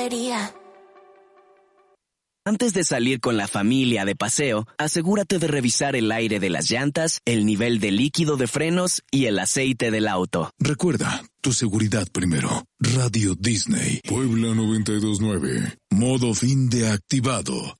quería. Antes de salir con la familia de paseo, asegúrate de revisar el aire de las llantas, el nivel de líquido de frenos y el aceite del auto. Recuerda, tu seguridad primero. Radio Disney. Puebla 92.9. Modo fin de activado.